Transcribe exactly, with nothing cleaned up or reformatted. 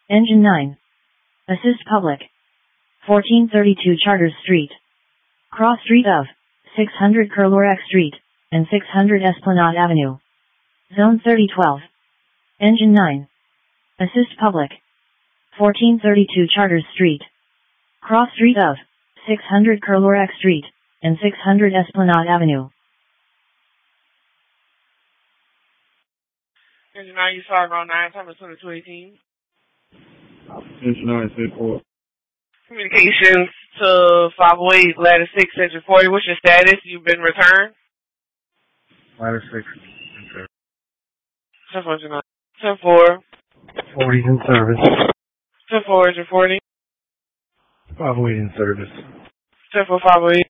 Engine nine. Assist public. fourteen thirty-two Charters Street. Cross street of six hundred Kerlorak Street and six hundred Esplanade Avenue. Zone thirty twelve. Engine nine. Assist public. fourteen thirty-two Charters Street. Cross street of six hundred Kerlorak Street and six hundred Esplanade Avenue. Engine nine, you saw around nine, time is twenty-two eighteen. Engine nine, ten four. Communications to five oh eight, ladder six, engine forty. What's your status? You've been returned? Ladder six. ten four, ten four. forty in service. ten four, engine forty. five oh eight in service. ten four, five oh eight.